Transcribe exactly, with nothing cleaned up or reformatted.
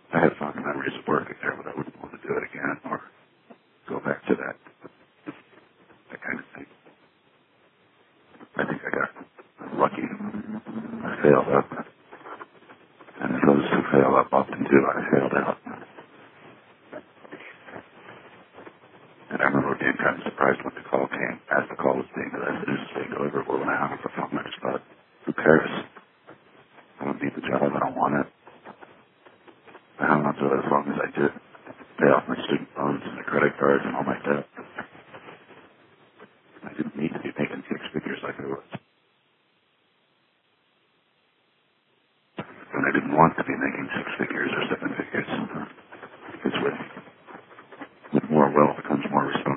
I had fond memories of working there, but I wouldn't want to do it again or go back to that, that kind of thing. I think I got lucky. I failed up. And those who fail up often do. I failed out. And I remember being kind of surprised when the call came, as the call was being delivered. It was being delivered. Well, when I hung up the phone, I just thought, who cares? I don't need the job. I don't want it. I hung on to it as long as I did. Pay off my student loans and the credit cards and all my debt. I didn't need to be making six figures like I was. And I didn't want to be making six figures or seven figures. Because with, with more wealth comes more responsibility.